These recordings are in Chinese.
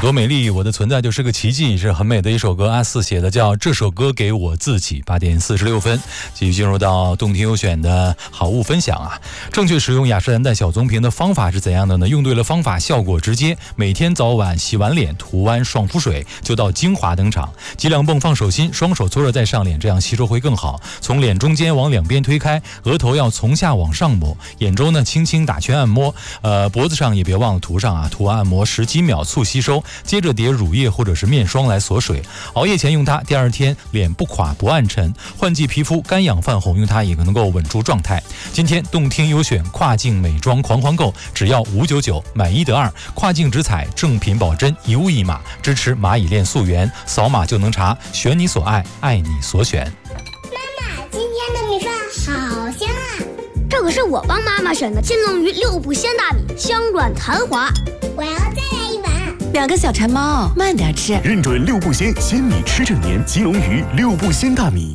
多美丽，我的存在就是个奇迹，是很美的一首歌。阿四写的，叫《这首歌给我自己》。8点46分，继续进入到动听优选的好物分享啊。正确使用雅诗兰黛小棕瓶的方法是怎样的呢？用对了方法，效果直接。每天早晚洗完脸，涂完爽肤水，就到精华登场。挤2泵放手心，双手搓热再上脸，这样吸收会更好。从脸中间往两边推开，额头要从下往上抹，眼周呢轻轻打圈按摩，脖子上也别忘了涂上啊，涂完按摩10几秒促吸收，接着叠乳液或者是面霜来锁水。熬夜前用它，第2天脸不垮不暗沉。换季皮肤干痒泛红，用它也能够稳住状态。今天动听优选跨境美妆狂欢购，只要599买1得2，跨境直采正品保真，1物1码，支持蚂蚁链溯源，扫码就能查，选你所爱，爱你所选。 妈妈，今天的米饭好香啊！ 这可是我帮妈妈选的金龙鱼6步鲜大米，香软弹滑。 我要再来一碗。 2个小馋猫，慢点吃。 认准6步鲜，鲜米吃正年，金龙鱼6步鲜大米。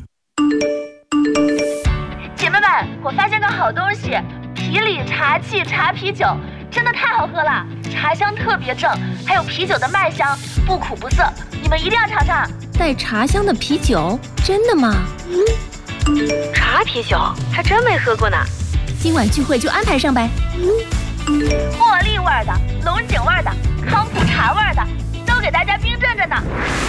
姐妹们，我发现个好东西，皮里茶气茶啤酒，真的太好喝了，茶香特别正，还有啤酒的麦香，不苦不涩，你们一定要尝尝。 带茶香的啤酒，真的吗？ 茶啤酒还真没喝过呢。 今晚聚会就安排上呗。 茉莉味的、龙井味的、康普茶味的，都给大家冰镇着呢。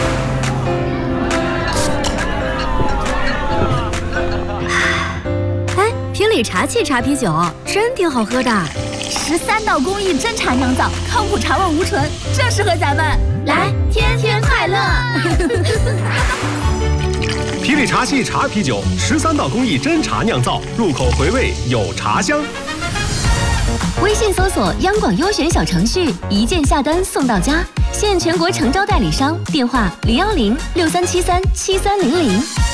哎，瓶里茶气茶啤酒真挺好喝的，13道工艺真茶酿造，康普茶味无醇，正适合咱们。来，天天快乐！ 皮里茶气茶啤酒，13道工艺真茶酿造，入口回味有茶香。 微信搜索央广优选小程序，一键下单送到家，现全国诚招代理商，电话01063737300。